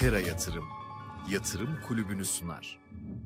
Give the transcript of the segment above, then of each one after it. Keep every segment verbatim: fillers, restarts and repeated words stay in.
Pera Yatırım, Yatırım Kulübü'nü sunar.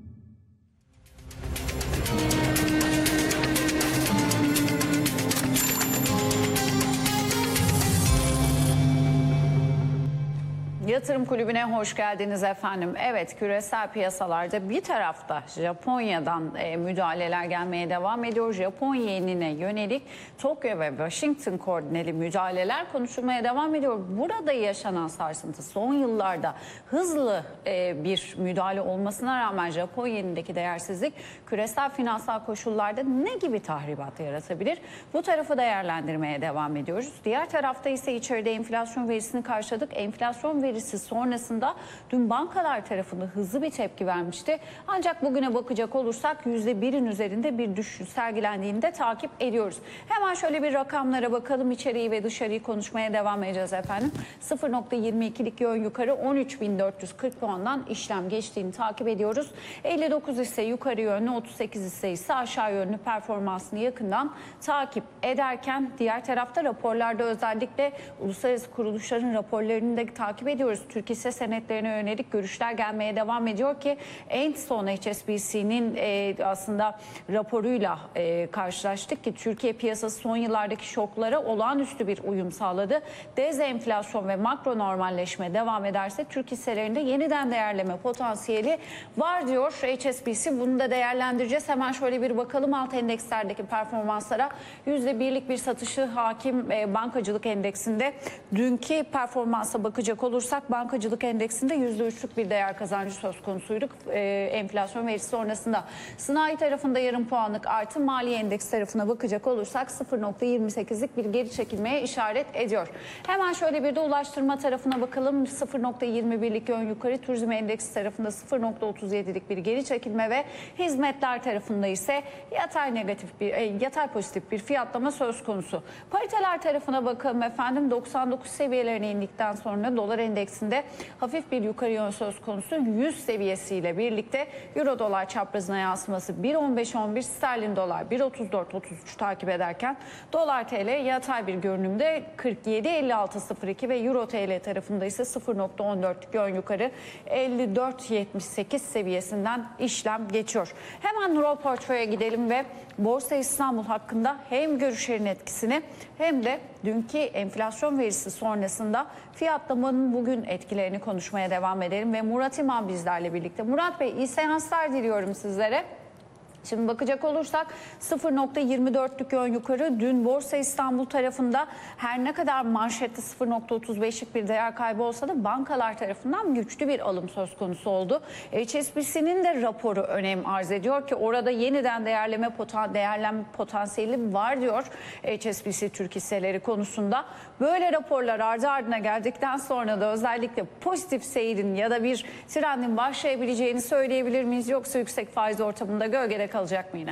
Yatırım Kulübü'ne hoş geldiniz efendim. Evet, küresel piyasalarda bir tarafta Japonya'dan e, müdahaleler gelmeye devam ediyor. Japon yenine yönelik Tokyo ve Washington koordineli müdahaleler konuşulmaya devam ediyor. Burada yaşanan sarsıntı son yıllarda hızlı e, bir müdahale olmasına rağmen Japon yenindeki değersizlik küresel finansal koşullarda ne gibi tahribat yaratabilir? Bu tarafı değerlendirmeye devam ediyoruz. Diğer tarafta ise içeride enflasyon verisini karşıladık. Enflasyon verisi sonrasında dün bankalar tarafında hızlı bir tepki vermişti. Ancak bugüne bakacak olursak yüzde birin üzerinde bir düşüş sergilendiğini de takip ediyoruz. Hemen şöyle bir rakamlara bakalım. İçeriği ve dışarıyı konuşmaya devam edeceğiz efendim. sıfır nokta yirmi ikilik yön yukarı on üç bin dört yüz kırk puandan işlem geçtiğini takip ediyoruz. elli dokuz hisse yukarı yönlü, otuz sekiz hisse ise aşağı yönlü performansını yakından takip ederken diğer tarafta raporlarda özellikle uluslararası kuruluşların raporlarını da takip ediyoruz. Türk hisse senetlerine yönelik görüşler gelmeye devam ediyor ki en son H S B C'nin e, aslında raporuyla e, karşılaştık ki Türkiye piyasası son yıllardaki şoklara olağanüstü bir uyum sağladı. Dezenflasyon ve makro normalleşme devam ederse Türk hisselerinde yeniden değerleme potansiyeli var diyor H S B C. Bunu da değerlendireceğiz. Hemen şöyle bir bakalım alt endekslerdeki performanslara. yüzde birlik bir satışı hakim e, bankacılık endeksinde. Dünkü performansa bakacak olursak bankacılık endeksinde yüzde üçlük bir değer kazancı söz konusuydu e, enflasyon verisi sonrasında. Sanayi tarafında yarım puanlık artı, mali endeks tarafına bakacak olursak sıfır nokta yirmi sekizlik bir geri çekilmeye işaret ediyor. Hemen şöyle bir de ulaştırma tarafına bakalım. sıfır nokta yirmi birlik yön yukarı, turizm endeksi tarafında sıfır nokta otuz yedilik bir geri çekilme ve hizmetler tarafında ise yatay negatif bir e, yatay pozitif bir fiyatlama söz konusu. Pariteler tarafına bakalım efendim. doksan dokuz seviyelerine indikten sonra dolar endeksinde hafif bir yukarı yön söz konusu. yüz seviyesiyle birlikte euro dolar çaprazına yansıması bir on beş on bir, sterlin dolar bir otuz dört otuz üç takip ederken dolar T L yatay bir görünümde kırk yedi elli altı sıfır iki ve euro T L tarafında ise sıfır nokta on dört yön yukarı elli dört yetmiş sekiz seviyesinden işlem geçiyor. Hemen Nuro Portföy'e gidelim ve Borsa İstanbul hakkında hem görüşlerin etkisini hem de dünkü enflasyon verisi sonrasında fiyatlamanın bugün etkilerini konuşmaya devam edelim ve Murat İmam bizlerle birlikte. Murat Bey, iyi seanslar diliyorum sizlere. Şimdi bakacak olursak sıfır nokta yirmi dörtlük yön yukarı dün Borsa İstanbul tarafında her ne kadar manşette sıfır nokta otuz beşlik bir değer kaybı olsa da bankalar tarafından güçlü bir alım söz konusu oldu. H S B C'nin de raporu önem arz ediyor ki orada yeniden değerleme potan değerlenme potansiyeli var diyor H S B C Türk hisseleri konusunda. Böyle raporlar ardı ardına geldikten sonra da özellikle pozitif seyrin ya da bir trendin başlayabileceğini söyleyebilir miyiz? Yoksa yüksek faiz ortamında gölgede kalacak mı yine?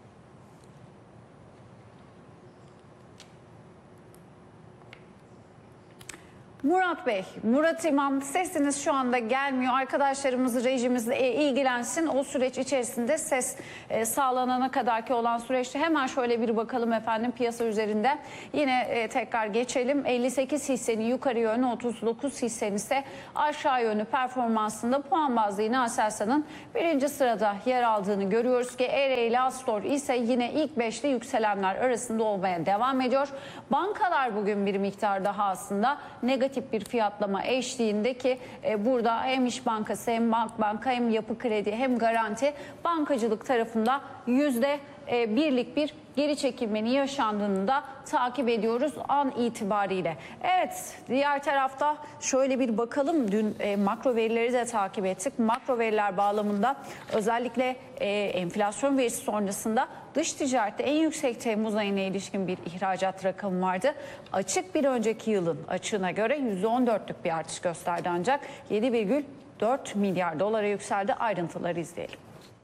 Murat Bey, Murat İmam, sesiniz şu anda gelmiyor. Arkadaşlarımız rejimizle ilgilensin. O süreç içerisinde ses e, sağlanana kadarki olan süreçte hemen şöyle bir bakalım efendim piyasa üzerinde. Yine e, tekrar geçelim. elli sekiz hissenin yukarı yönlü, otuz dokuz hissenin ise aşağı yönlü performansında puan bazlı yine Aselsan'ın birinci sırada yer aldığını görüyoruz ki Ere ile Astor ise yine ilk beşli yükselenler arasında olmaya devam ediyor. Bankalar bugün bir miktar daha aslında negatif tip bir fiyatlama eşliğinde ki e, burada hem İş Bankası hem Bank Banka hem Yapı Kredi hem Garanti bankacılık tarafında yüzde e, birlik bir geri çekilmenin yaşandığını da takip ediyoruz an itibariyle. Evet, diğer tarafta şöyle bir bakalım. Dün e, makro verileri de takip ettik. Makro veriler bağlamında özellikle e, enflasyon verisi sonrasında dış ticarette en yüksek Temmuz ayına ilişkin bir ihracat rakamı vardı. Açık bir önceki yılın açığına göre yüzde on dörtlük bir artış gösterdi ancak yedi virgül dört milyar dolara yükseldi. Ayrıntıları izleyelim.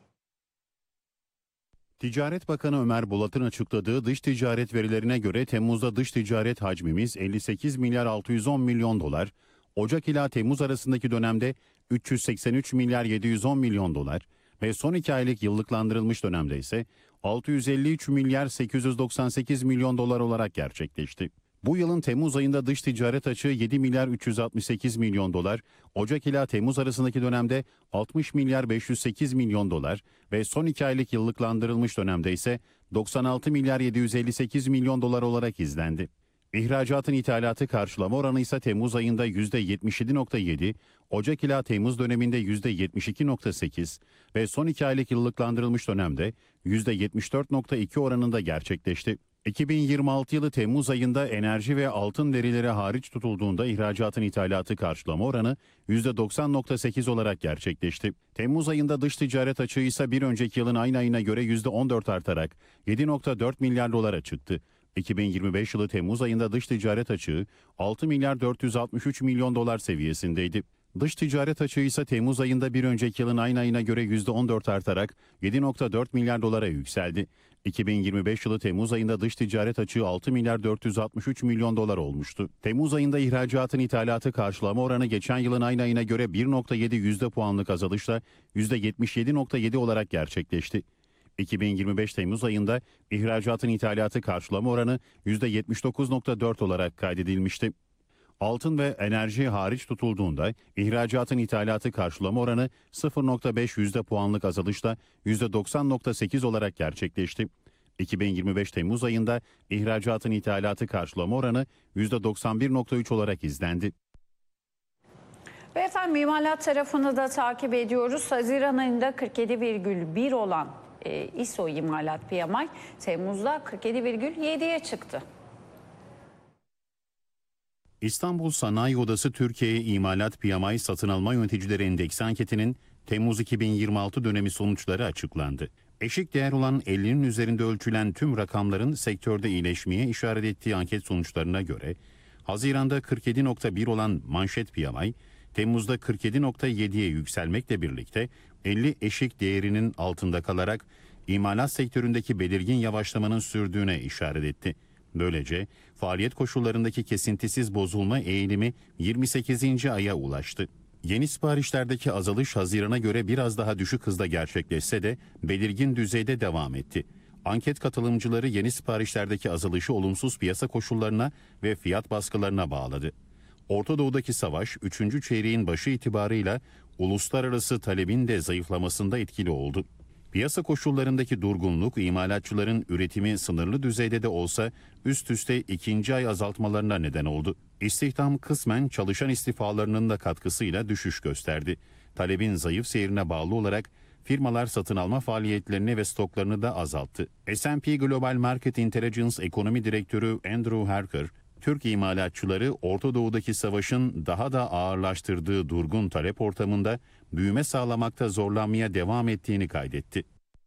Ticaret Bakanı Ömer Bolat'ın açıkladığı dış ticaret verilerine göre Temmuz'da dış ticaret hacmimiz elli sekiz milyar altı yüz on milyon dolar, Ocak ila Temmuz arasındaki dönemde üç yüz seksen üç milyar yedi yüz on milyon dolar ve son iki aylık yıllıklandırılmış dönemde ise altı yüz elli üç milyar sekiz yüz doksan sekiz milyon dolar olarak gerçekleşti. Bu yılın Temmuz ayında dış ticaret açığı yedi milyar üç yüz altmış sekiz milyon dolar, Ocak ila Temmuz arasındaki dönemde altmış milyar beş yüz sekiz milyon dolar ve son iki aylık yıllıklandırılmış dönemde ise doksan altı milyar yedi yüz elli sekiz milyon dolar olarak izlendi. İhracatın ithalatı karşılama oranı ise Temmuz ayında yüzde yetmiş yedi virgül yedi, Ocak ila Temmuz döneminde yüzde yetmiş iki virgül sekiz ve son iki aylık yıllıklandırılmış dönemde yüzde yetmiş dört virgül iki oranında gerçekleşti. iki bin yirmi altı yılı Temmuz ayında enerji ve altın verileri hariç tutulduğunda ihracatın ithalatı karşılama oranı yüzde doksan virgül sekiz olarak gerçekleşti. Temmuz ayında dış ticaret açığı ise bir önceki yılın aynı ayına göre yüzde on dört artarak yedi virgül dört milyar dolara çıktı. iki bin yirmi beş yılı Temmuz ayında dış ticaret açığı altı milyar dört yüz altmış üç milyon dolar seviyesindeydi. Dış ticaret açığı ise Temmuz ayında bir önceki yılın aynı ayına göre yüzde on dört artarak yedi virgül dört milyar dolara yükseldi. iki bin yirmi beş yılı Temmuz ayında dış ticaret açığı altı milyar dört yüz altmış üç milyon dolar olmuştu. Temmuz ayında ihracatın ithalatı karşılama oranı geçen yılın aynı ayına göre bir virgül yedi yüzde puanlık azalışla yüzde yetmiş yedi virgül yedi olarak gerçekleşti. iki bin yirmi beş Temmuz ayında ihracatın ithalatı karşılama oranı yüzde yetmiş dokuz virgül dört olarak kaydedilmişti. Altın ve enerji hariç tutulduğunda ihracatın ithalatı karşılama oranı sıfır virgül beş yüzde puanlık azalışla yüzde doksan virgül sekiz olarak gerçekleşti. iki bin yirmi beş Temmuz ayında ihracatın ithalatı karşılama oranı yüzde doksan bir virgül üç olarak izlendi. Ve efendim imalat tarafını da takip ediyoruz. Haziran ayında kırk yedi virgül bir olan e, İ S O imalat P M I Temmuz'da kırk yedi virgül yediye çıktı. İstanbul Sanayi Odası Türkiye İmalat P M I Satın Alma Yöneticileri Endeksi anketinin Temmuz iki bin yirmi altı dönemi sonuçları açıklandı. Eşik değer olan ellinin üzerinde ölçülen tüm rakamların sektörde iyileşmeye işaret ettiği anket sonuçlarına göre Haziran'da kırk yedi virgül bir olan manşet P M I, Temmuz'da kırk yedi virgül yediye yükselmekle birlikte elli eşik değerinin altında kalarak imalat sektöründeki belirgin yavaşlamanın sürdüğüne işaret etti. Böylece faaliyet koşullarındaki kesintisiz bozulma eğilimi yirmi sekizinci aya ulaştı. Yeni siparişlerdeki azalış Haziran'a göre biraz daha düşük hızda gerçekleşse de belirgin düzeyde devam etti. Anket katılımcıları yeni siparişlerdeki azalışı olumsuz piyasa koşullarına ve fiyat baskılarına bağladı. Orta Doğu'daki savaş üçüncü çeyreğin başı itibarıyla uluslararası talebin de zayıflamasında etkili oldu. Piyasa koşullarındaki durgunluk imalatçıların üretimi sınırlı düzeyde de olsa üst üste ikinci ay azaltmalarına neden oldu. İstihdam kısmen çalışan istifalarının da katkısıyla düşüş gösterdi. Talebin zayıf seyrine bağlı olarak firmalar satın alma faaliyetlerini ve stoklarını da azalttı. S and P Global Market Intelligence Ekonomi Direktörü Andrew Harker, Türk imalatçıları Orta Doğu'daki savaşın daha da ağırlaştırdığı durgun talep ortamında büyüme sağlamakta zorlanmaya devam ettiğini kaydetti.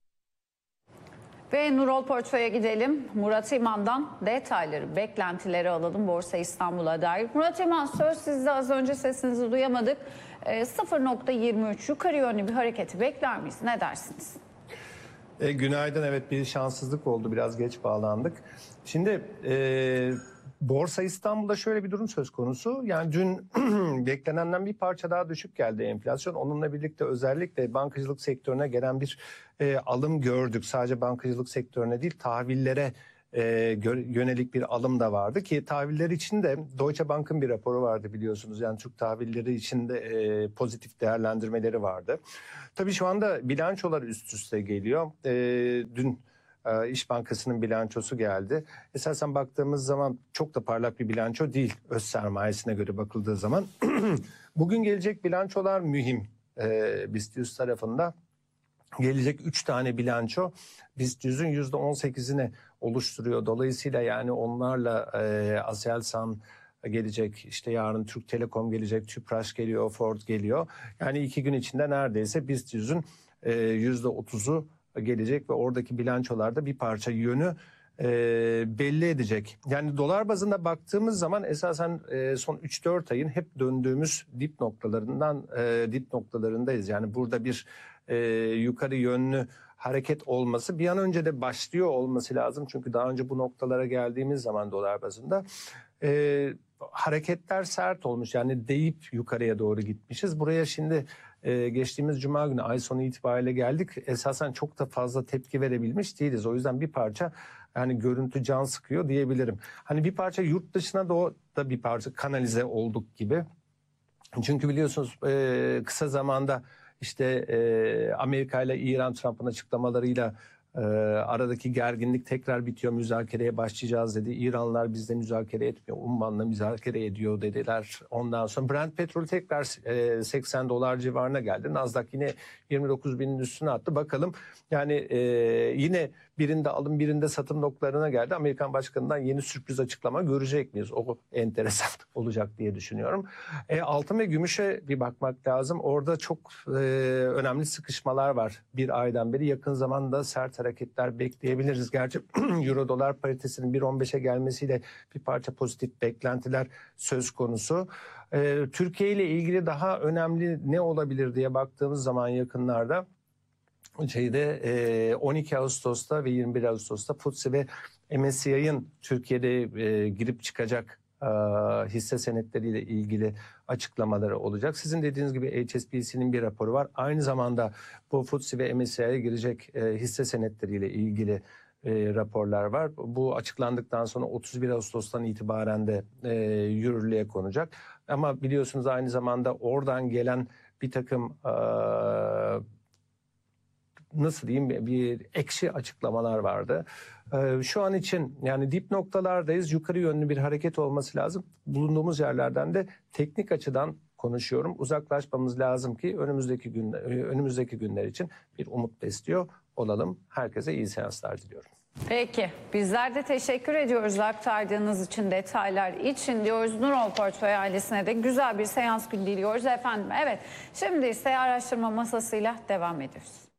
Ve Nurol Portföy'e gidelim. Murat İman'dan detayları, beklentileri alalım Borsa İstanbul'a dair. Murat İman, söz sizde, az önce sesinizi duyamadık. E, sıfır virgül yirmi üç yukarı yönlü bir hareketi bekler miyiz? Ne dersiniz? E, günaydın. Evet, bir şanssızlık oldu. Biraz geç bağlandık. Şimdi e, Borsa İstanbul'da şöyle bir durum söz konusu. Yani dün beklenenden bir parça daha düşük geldi enflasyon. Onunla birlikte özellikle bankacılık sektörüne gelen bir e, alım gördük. Sadece bankacılık sektörüne değil, tahvillere e, yönelik bir alım da vardı ki tahviller için de Deutsche Bank'ın bir raporu vardı biliyorsunuz. Yani Türk tahvilleri için de e, pozitif değerlendirmeleri vardı. Tabii şu anda bilançolar üst üste geliyor. E, dün İş Bankası'nın bilançosu geldi. Esasen baktığımız zaman çok da parlak bir bilanço değil öz sermayesine göre bakıldığı zaman. Bugün gelecek bilançolar mühim. Ee, BIST yüz tarafında gelecek üç tane bilanço BIST yüzün yüzde on sekizini oluşturuyor. Dolayısıyla yani onlarla e, Aselsan gelecek, işte yarın Türk Telekom gelecek, Tüpraş geliyor, Ford geliyor. Yani iki gün içinde neredeyse BIST yüzün e, yüzde otuzu gelecek ve oradaki bilançolarda bir parça yönü e, belli edecek. Yani dolar bazında baktığımız zaman esasen e, son üç dört ayın hep döndüğümüz dip noktalarından e, dip noktalarındayız. Yani burada bir e, yukarı yönlü hareket olması bir an önce de başlıyor olması lazım. Çünkü daha önce bu noktalara geldiğimiz zaman dolar bazında e, hareketler sert olmuş. Yani deyip yukarıya doğru gitmişiz. Buraya şimdi Ee, geçtiğimiz Cuma günü ay sonu itibariyle geldik. Esasen çok da fazla tepki verebilmiş değiliz. O yüzden bir parça Yani görüntü can sıkıyor diyebilirim. Hani bir parça yurt dışına da o da bir parça kanalize olduk gibi. Çünkü biliyorsunuz e, kısa zamanda işte e, Amerika ile İran, Trump'ın açıklamalarıyla e, aradaki gerginlik tekrar bitiyor, müzakereye başlayacağız dedi. İranlılar bizle müzakere etmiyor, Umman'la müzakere ediyor dediler. Ondan sonra Brent petrolü tekrar e, seksen dolar civarına geldi. Nasdaq yine yirmi dokuz binin üstüne attı. Bakalım yani e, yine birinde alım birinde satım noktalarına geldi. Amerikan Başkanı'ndan yeni sürpriz açıklama görecek miyiz? O enteresan olacak diye düşünüyorum. E, altın ve gümüşe bir bakmak lazım. Orada çok e, önemli sıkışmalar var. Bir aydan beri yakın zamanda sert hareketler bekleyebiliriz. Gerçi Euro dolar paritesinin bir on beşe gelmesiyle bir parça pozitif beklentiler söz konusu. E, Türkiye ile ilgili daha önemli ne olabilir diye baktığımız zaman yakınlarda şeyde e, on iki Ağustos'ta ve yirmi bir Ağustos'ta F T S E ve M S C I'ın Türkiye'de e, girip çıkacak e, hisse senetleriyle ilgili açıklamaları olacak. Sizin dediğiniz gibi H S B C'nin bir raporu var. Aynı zamanda bu F T S E ve M S C I'ye girecek e, hisse senetleriyle ilgili e, raporlar var. Bu açıklandıktan sonra otuz bir Ağustos'tan itibaren de e, yürürlüğe konacak. Ama biliyorsunuz aynı zamanda oradan gelen bir takım e, nasıl diyeyim bir ekşi açıklamalar vardı. Ee, şu an için yani dip noktalardayız. Yukarı yönlü bir hareket olması lazım. Bulunduğumuz yerlerden de teknik açıdan konuşuyorum. Uzaklaşmamız lazım ki önümüzdeki günler, önümüzdeki günler için bir umut besliyor olalım. Herkese iyi seanslar diliyorum. Peki, bizler de teşekkür ediyoruz aktardığınız için, detaylar için diyoruz. Nurol Portföy ailesine de güzel bir seans günü diliyoruz efendim. Evet, şimdi ise araştırma masasıyla devam ediyoruz.